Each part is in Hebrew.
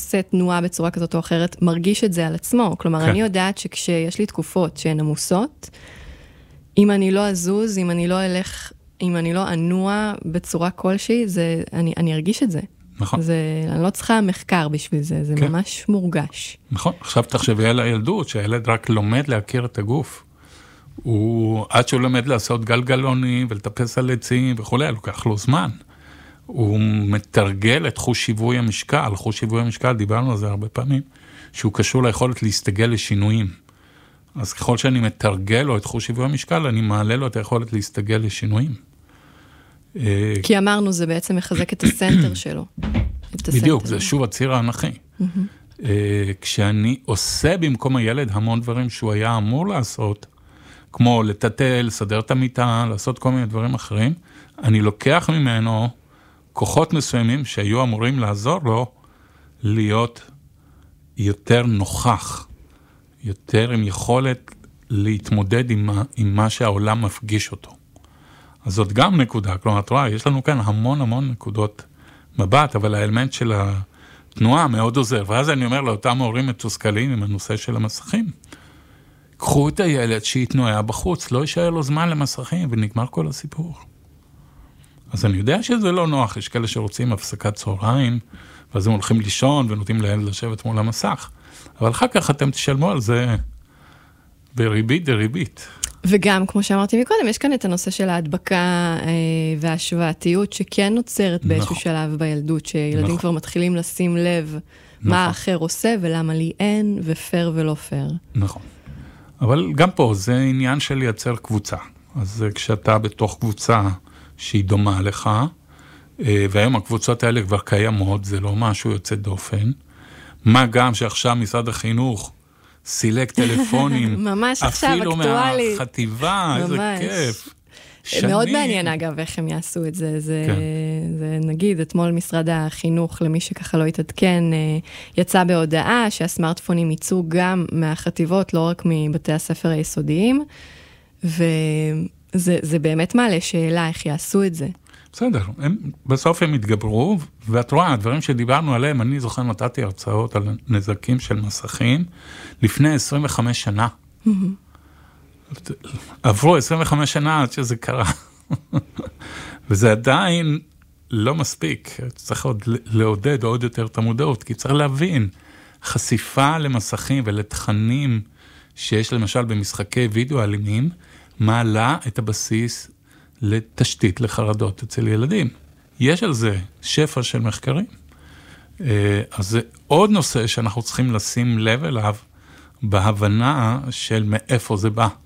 שעושה תנועה בצורה כזאת או אחרת, מרגיש את זה על עצמו. כלומר, אני יודעת שכשיש לי תקופות שהן עמוסות, אם אני לא אזוז, אם אני לא אלך, אם אני לא אנוע בצורה כלשהי, אני ארגיש את זה. נכון. אני לא צריכה מחקר בשביל זה, זה ממש מורגש. נכון, עכשיו תחשבי על הילדות, שהילד רק לומד להכיר את הגוף. עד שהוא לומד לעשות גלגלונים ולטפס על עצים וכו', לוקח לו זמן. הוא מתרגל את חוש שיווי המשקל, חוש שיווי המשקל, דיברנו על זה הרבה פעמים, שהוא קשור ליכולת להסתגל לשינויים. אז ככל שאני מתרגל לו את חוש שיווי המשקל, אני מעלה לו את היכולת להסתגל לשינויים. כי אמרנו, זה בעצם מחזק את הסנטר שלו. בדיוק, זה שוב הציר האנכי. כשאני עושה במקום הילד המון דברים שהוא היה אמור לעשות, כמו לטטל, לסדר את המיטה, לעשות כל מיני דברים אחרים, אני לוקח ממנו כוחות מסוימים שהיו אמורים לעזור לו להיות יותר נוכח, יותר עם יכולת להתמודד עם מה שהעולם מפגיש אותו. אז זאת גם נקודה, כלומר, את רואה, יש לנו כאן המון נקודות מבט, אבל האלמנט של התנועה מאוד עוזר, ואז אני אומר לאותם הורים מתוסכלים עם הנושא של המסכים, קחו את הילד שיתנועה בחוץ, לא יישאר לו זמן למסכים, ונגמר כל הסיפור. אז אני יודע שזה לא נוח, יש כאלה שרוצים הפסקת צהריים, ואז הם הולכים לישון ונותנים לילד לשבת מול המסך, אבל אחר כך אתם תשלמו על זה בריבית דריבית. וגם, כמו שאמרתי מקודם, יש כאן את הנושא של ההדבקה והשוואתיות, שכן נוצרת באיזשהו שלב בילדות, שילדים כבר מתחילים לשים לב מה האחר עושה, ולמה לי אין, ופייר ולא פייר. נכון. אבל גם פה זה עניין של לייצר קבוצה. אז כשאתה בתוך קבוצה שהיא דומה לך, והיום הקבוצות האלה כבר קיימות, זה לא משהו יוצא דופן. מה גם שעכשיו משרד החינוך סילק טלפונים, ממש עכשיו אקטואלי. אפילו מהחטיבה, איזה כיף. מאוד מעניין אגב איך הם יעשו את זה, זה נגיד אתמול משרד החינוך למי שככה לא יתעדכן, יצא בהודעה שהסמארטפונים ייצאו גם מהחטיבות, לא רק מבתי הספר היסודיים, וזה באמת מעלה שאלה איך יעשו את זה. בסדר, בסוף הם התגברו, ואת רואה, הדברים שדיברנו עליהם, אני זוכר נתתי הרצאות על נזקים של מסכים, לפני 25 שנה. עברו 25 שנה עד שזה קרה. וזה עדיין לא מספיק. צריך עוד לעודד עוד יותר את המודעות, כי צריך להבין, חשיפה למסכים ולתכנים שיש למשל במשחקי וידאו אלימים, מעלה את הבסיס לתשתית לחרדות אצל ילדים. יש על זה שפע של מחקרים. אז זה עוד נושא שאנחנו צריכים לשים לב אליו, בהבנה של מאיפה זה בא.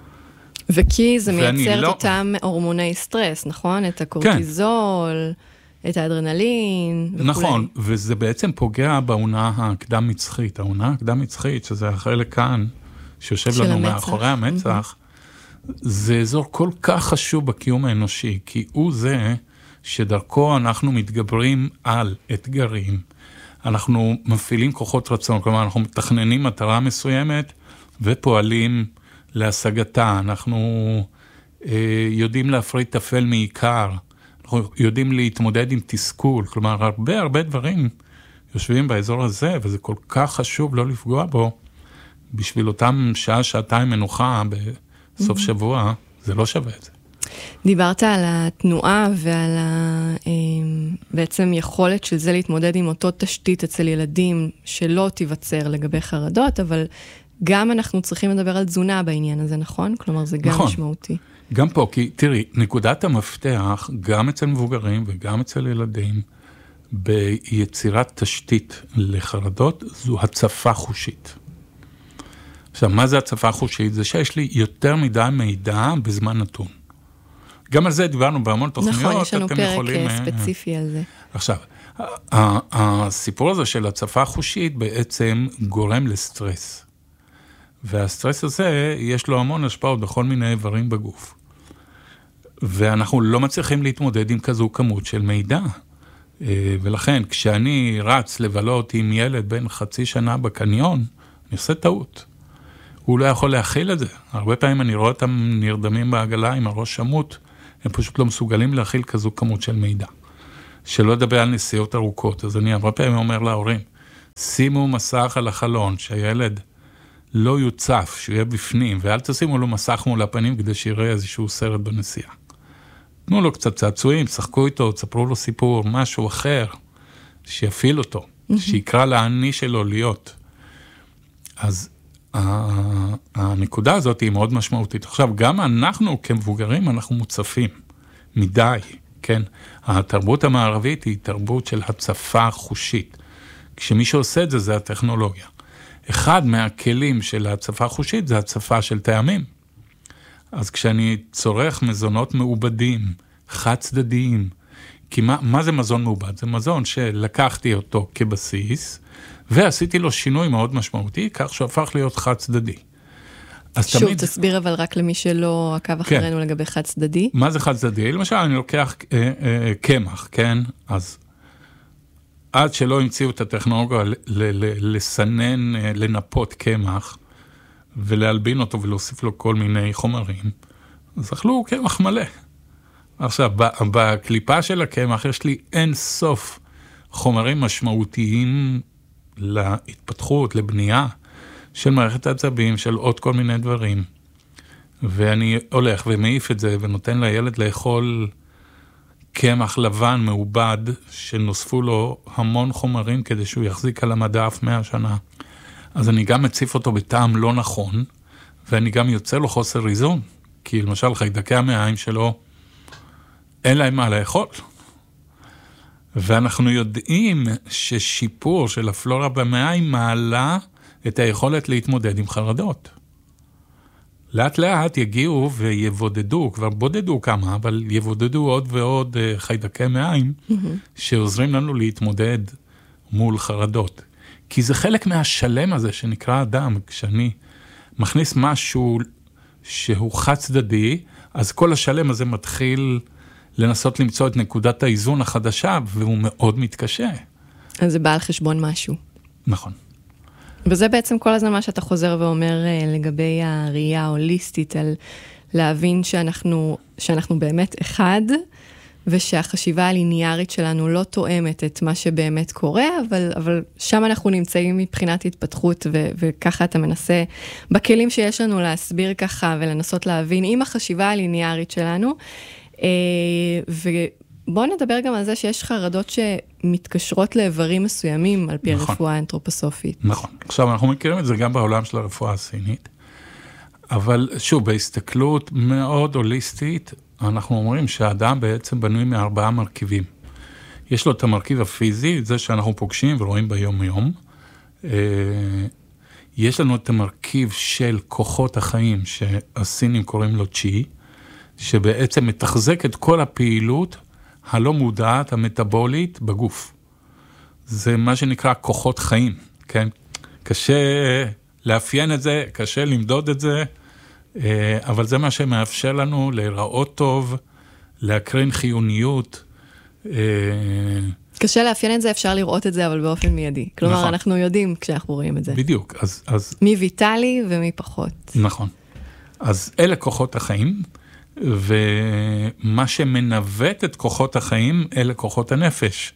וכי זה מייצר את אותם הורמוני סטרס, נכון? את הקורטיזול, את האדרנלין וכו'. נכון, וזה בעצם פוגע בעונה הקדם-מצחית. העונה הקדם-מצחית, שזה החלק כאן, שיושב לנו מאחורי המצח, זה אזור כל כך חשוב בקיום האנושי, כי הוא זה שדרכו אנחנו מתגברים על אתגרים, אנחנו מפעילים כוחות רצון, כלומר אנחנו מתכננים מטרה מסוימת ופועלים להשגתה, אנחנו יודעים להפריד תפל מעיקר, אנחנו יודעים להתמודד עם תסכול, כלומר הרבה דברים יושבים באזור הזה, וזה כל כך חשוב לא לפגוע בו, בשביל אותם שעתיים מנוחה בסוף שבוע, זה לא שווה את זה. דיברת על התנועה ועל בעצם יכולת של זה להתמודד עם אותו תשתית אצל ילדים שלא תיווצר לגבי חרדות, אבל גם אנחנו צריכים לדבר על תזונה בעניין הזה, נכון? כלומר, זה גם נכון. משמעותי. גם פה, כי תראי, נקודת המפתח, גם אצל מבוגרים וגם אצל ילדים, ביצירת תשתית לחרדות, זו הצפה חושית. עכשיו, מה זה הצפה חושית? זה שיש לי יותר מדי מידע בזמן נתון. גם על זה דיברנו בהמון תוכניות. נכון, יש לנו פרק ספציפי על זה. עכשיו, הסיפור הזה של הצפה חושית בעצם גורם לסטרס. והסטרס הזה יש לו המון השפעות בכל מיני איברים בגוף. ואנחנו לא מצליחים להתמודד עם כזו כמות של מידע. ולכן, כשאני רץ לבלות עם ילד בן חצי שנה בקניון, אני עושה טעות. הוא לא יכול להכיל את זה. הרבה פעמים אני רואה אותם נרדמים בעגלה עם הראש שמות, הם פשוט לא מסוגלים להכיל כזו כמות של מידע. שלא לדבר על נסיעות ארוכות. אז אני הרבה פעמים אומר להורים, שימו מסך על החלון, שהילד לא יוצף, שהוא יהיה בפנים, ואל תשימו לו מסך מול הפנים, כדי שיראה איזשהו סרט בנסיעה. תנו לו קצת צעצועים, שחקו איתו, תספרו לו סיפור, משהו אחר, שיפיל אותו, שיקרא לעני שלו להיות. אז הנקודה הזאת היא מאוד משמעותית. עכשיו, גם אנחנו כמבוגרים, אנחנו מוצפים מדי, כן? התרבות המערבית היא תרבות של הצפה חושית. כשמי שעושה את זה, זה הטכנולוגיה. אחד מהכלים של הצפה חושית, זה הצפה של טעמים. אז כשאני צורך מזונות מעובדים, חד צדדיים, כי מה זה מזון מעובד? זה מזון שלקחתי אותו כבסיס, ועשיתי לו שינוי מאוד משמעותי, כך שהוא הפך להיות חד צדדי. שוב, תמיד... תסביר אבל רק למי שלא עקב אחרינו לגבי חד צדדי. מה זה חד צדדי? למשל, אני לוקח קמח, כן? אז עד שלא המציאו את הטכנולוגיה לסנן, לנפות קמח, ולהלבין אותו ולהוסיף לו כל מיני חומרים, אז אכלו קמח מלא. עכשיו, בקליפה של הקמח יש לי אין סוף חומרים משמעותיים להתפתחות, לבנייה של מערכת העצבים, של עוד כל מיני דברים. ואני הולך ומעיף את זה ונותן לילד לאכול קמח לבן מעובד, שנוספו לו המון חומרים כדי שהוא יחזיק על המדף 100 שנה. אז אני גם מציף אותו בטעם לא נכון, ואני גם יוצא לו חוסר איזון, כי למשל חיידקי המעיים שלו, אין להם מה לאכול. ואנחנו יודעים ששיפור של הפלורה במעיים מעלה את היכולת להתמודד עם חרדות. לאט לאט יגיעו ויבודדו, כבר בודדו כמה, אבל יבודדו עוד ועוד חיידקי מעיים, שעוזרים לנו להתמודד מול חרדות. כי זה חלק מהשלם הזה שנקרא אדם, כשאני מכניס משהו שהוא חד צדדי, אז כל השלם הזה מתחיל לנסות למצוא את נקודת האיזון החדשה, והוא מאוד מתקשה. אז זה בא על חשבון משהו. נכון. וזה בעצם כל הזמן מה שאתה חוזר ואומר לגבי הראייה ההוליסטית, על להבין שאנחנו באמת אחד, ושהחשיבה הליניארית שלנו לא תואמת את מה שבאמת קורה, אבל שם אנחנו נמצאים מבחינת התפתחות, וככה אתה מנסה בכלים שיש לנו להסביר ככה, ולנסות להבין עם החשיבה הליניארית שלנו, ובואו נדבר גם על זה שיש חרדות שמתקשרות לאיברים מסוימים, על פי הרפואה האנתרופוסופית. נכון. עכשיו, אנחנו מכירים את זה גם בעולם של הרפואה הסינית, אבל שוב, בהסתכלות מאוד הוליסטית, אנחנו אומרים שהאדם בעצם בנוי מ4 מרכיבים. יש לו את המרכיב הפיזי, זה שאנחנו פוגשים ורואים ביום יום. יש לנו את המרכיב של כוחות החיים, שהסינים קוראים לו צ'י, שבעצם מתחזק את כל הפעילות הלא מודעת, המטאבולית בגוף. זה מה שנקרא כוחות חיים, כן? קשה לאפיין את זה, קשה למדוד את זה, אבל זה מה שמאפשר לנו להיראות טוב, להקרין חיוניות. קשה לאפיין את זה, אפשר לראות את זה, אבל באופן מיידי. כלומר, נכון. אנחנו יודעים כשאנחנו רואים את זה. בדיוק. מי ויטלי ומי פחות. נכון. אז אלה כוחות החיים, ומה שמנווט את כוחות החיים, אלה כוחות הנפש.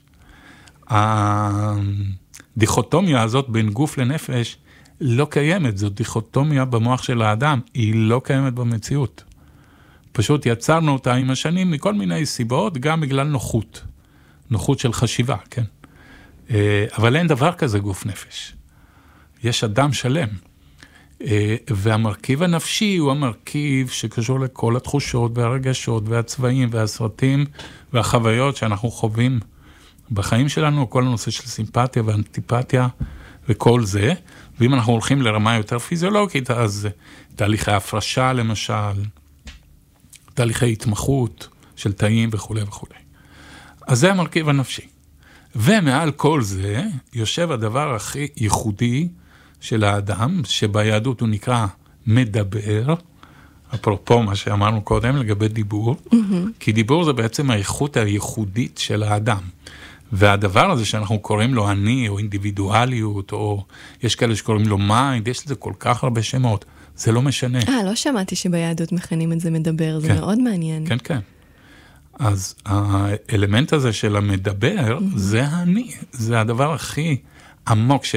הדיכוטומיה הזאת בין גוף לנפש לא קיימת, זו דיכוטומיה במוח של האדם, היא לא קיימת במציאות. פשוט יצרנו אותה עם השנים מכל מיני סיבות, גם בגלל נוחות. נוחות של חשיבה, כן? אבל אין דבר כזה גוף נפש. יש אדם שלם. והמרכיב הנפשי הוא המרכיב שקשור לכל התחושות והרגשות והצבעים והסרטים והחוויות שאנחנו חווים בחיים שלנו, כל הנושא של סימפתיה ואנטיפתיה וכל זה. ואם אנחנו הולכים לרמה יותר פיזיולוגית, אז תהליכי הפרשה למשל, תהליכי התמחות של תאים וכו' וכו'. אז זה המרכיב הנפשי. ומעל כל זה יושב הדבר הכי ייחודי של האדם, שביהדות הוא נקרא מדבר, אפרופו מה שאמרנו קודם לגבי דיבור, כי דיבור זה בעצם האיכות הייחודית של האדם. והדבר הזה שאנחנו קוראים לו אני, או אינדיבידואליות, או יש כאלה שקוראים לו מיינד, יש לזה כל כך הרבה שמות, זה לא משנה. לא שמעתי שביהדות מכנים את זה מדבר, זה כן. מאוד מעניין. כן, כן. אז האלמנט הזה של המדבר, זה אני, זה הדבר הכי עמוק,